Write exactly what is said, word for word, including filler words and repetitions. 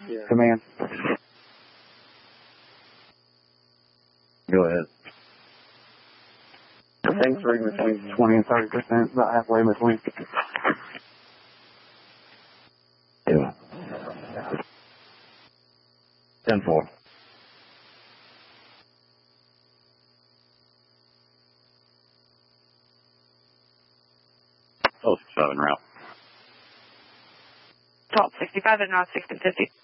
Yeah. Command. Go ahead. Thanks for between twenty and thirty percent, about halfway in between. Yeah. ten four. Oh, seven route. twelve sixty-five and now sixty fifty.